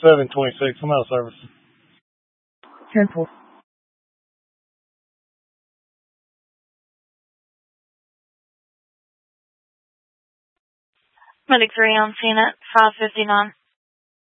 726. I'm out of service. 10-4. Medic 3 on scene at 5:59.